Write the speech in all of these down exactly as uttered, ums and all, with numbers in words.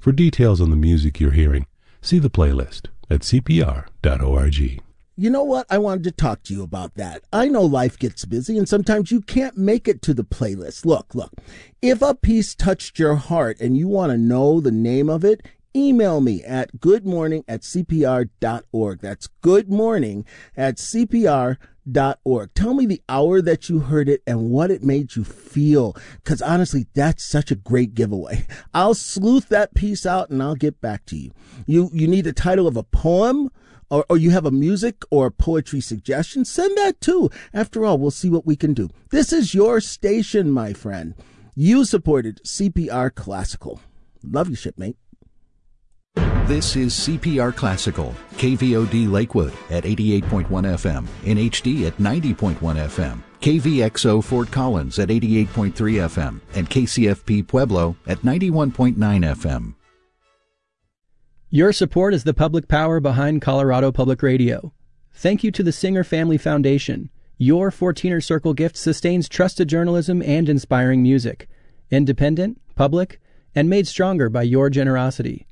For details on the music you're hearing, see the playlist at c p r dot org. You know what? I wanted to talk to you about that. I know life gets busy and sometimes you can't make it to the playlist. Look, look, if a piece touched your heart and you want to know the name of it, email me at goodmorning at c p r dot org. That's goodmorning at c p r dot org. Tell me the hour that you heard it and what it made you feel, because honestly, that's such a great giveaway. I'll sleuth that piece out and I'll get back to you. You, you need the title of a poem? Or, or you have a music or poetry suggestion, send that too. After all, we'll see what we can do. This is your station, my friend. You supported C P R Classical. Love you, shipmate. This is C P R Classical, K V O D Lakewood at eighty-eight point one F M, in H D at ninety point one F M, K V X O Fort Collins at eighty-eight point three F M, and K C F P Pueblo at ninety-one point nine F M. Your support is the public power behind Colorado Public Radio. Thank you to the Singer Family Foundation. Your fourteener Circle gift sustains trusted journalism and inspiring music. Independent, public, and made stronger by your generosity.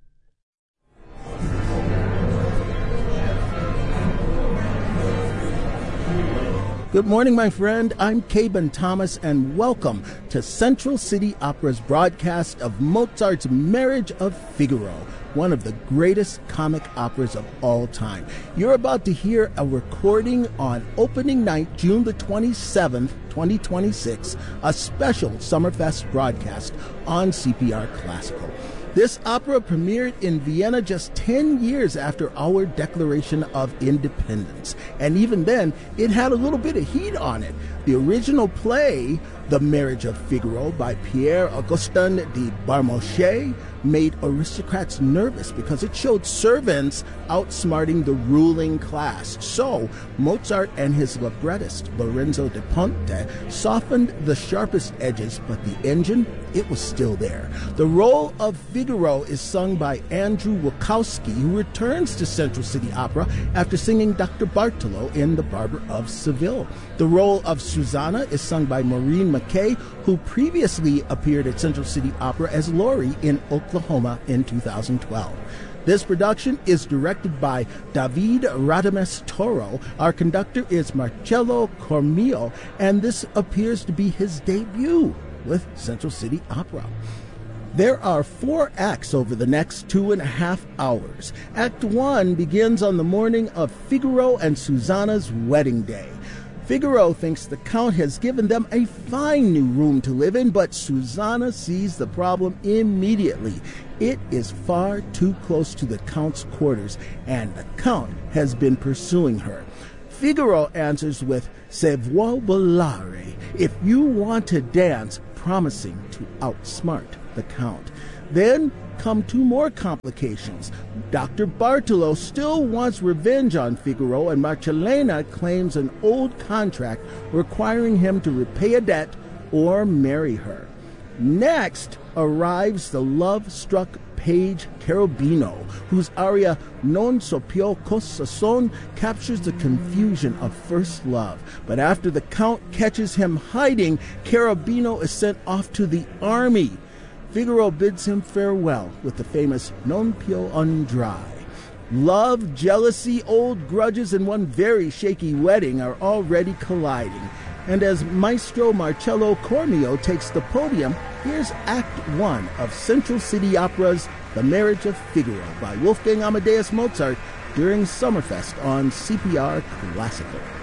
Good morning, my friend. I'm Caben Thomas, and welcome to Central City Opera's broadcast of Mozart's Marriage of Figaro, one of the greatest comic operas of all time. You're about to hear a recording on opening night, June the twenty-seventh, twenty twenty-six, a special Summerfest broadcast on C P R Classical. This opera premiered in Vienna just ten years after our Declaration of Independence. And even then, it had a little bit of heat on it. The original play, The Marriage of Figaro by Pierre-Augustin de Beaumarchais, made aristocrats nervous because it showed servants outsmarting the ruling class. So Mozart and his librettist, Lorenzo da Ponte, softened the sharpest edges, but the engine, it was still there. The role of Figaro is sung by Andrew Wachowski, who returns to Central City Opera after singing Doctor Bartolo in The Barber of Seville. The role of Susanna is sung by Maureen McKay, who previously appeared at Central City Opera as Laurie in Oklahoma in two thousand twelve. This production is directed by David Radames Toro. Our conductor is Marcello Cormillo, and this appears to be his debut with Central City Opera. There are four acts over the next two and a half hours. Act one begins on the morning of Figaro and Susanna's wedding day. Figaro thinks the Count has given them a fine new room to live in, but Susanna sees the problem immediately. It is far too close to the Count's quarters, and the Count has been pursuing her. Figaro answers with "Se vuoi ballare," if you want to dance, promising to outsmart the Count. Then come two more complications. Doctor Bartolo still wants revenge on Figaro, and Marcellina claims an old contract requiring him to repay a debt or marry her. Next arrives the love-struck page Cherubino, whose aria Non so più cosa son captures the confusion of first love. But after the Count catches him hiding, Cherubino is sent off to the army. Figaro bids him farewell with the famous Non più andrai. Love, jealousy, old grudges, and one very shaky wedding are already colliding. And as Maestro Marcello Cormillo takes the podium, here's Act One of Central City Opera's The Marriage of Figaro by Wolfgang Amadeus Mozart during Summerfest on C P R Classical.